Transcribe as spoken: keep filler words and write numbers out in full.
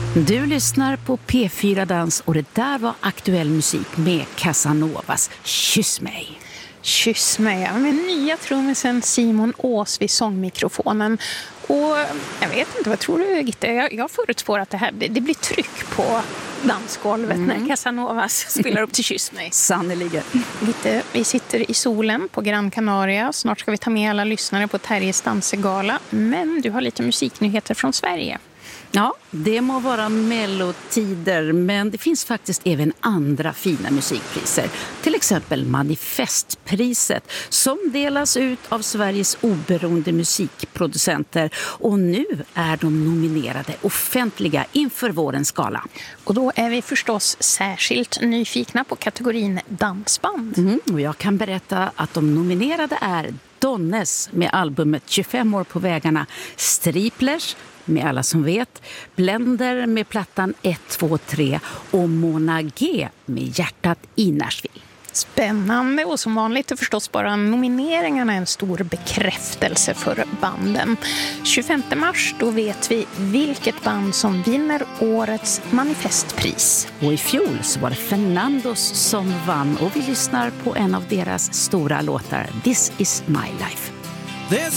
Du lyssnar på P fyra Dans och det där var aktuell musik med Casanovas Kyss mig. Kyss mig, med nya trummisen Simon Ås vid sångmikrofonen. Och jag vet inte, vad tror du Gitte? Jag, jag förutspår att det här det blir tryck på dansgolvet mm. när Casanovas spelar upp till Kyss mig. Sannoliken. Gitte, vi sitter i solen på Gran Canaria. Snart ska vi ta med alla lyssnare på Terjes dansegala. Men du har lite musiknyheter från Sverige. Ja, det må vara mellotider, men det finns faktiskt även andra fina musikpriser. Till exempel Manifestpriset som delas ut av Sveriges oberoende musikproducenter. Och nu är de nominerade offentliga inför vårens gala. Och då är vi förstås särskilt nyfikna på kategorin dansband. Mm, och jag kan berätta att de nominerade är Donnes med albumet tjugofem år på vägarna, Striplers med Alla som vet, Blender med plattan ett, två, tre och Mona G med Hjärtat i Nashville. Spännande, och som vanligt är förstås bara nomineringarna en stor bekräftelse för banden. tjugofemte mars, då vet vi vilket band som vinner årets Manifestpris. Och i fjol så var det Fernandos som vann och vi lyssnar på en av deras stora låtar, This is my life.